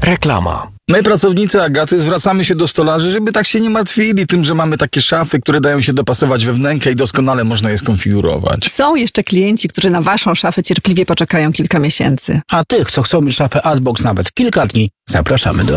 Reklama. My, pracownicy Agaty, zwracamy się do stolarzy, żeby tak się nie martwili tym, że mamy takie szafy, które dają się dopasować we wnękę i doskonale można je skonfigurować. Są jeszcze klienci, którzy na waszą szafę cierpliwie poczekają kilka miesięcy. A tych, co chcą mieć szafę Adbox nawet kilka dni, zapraszamy do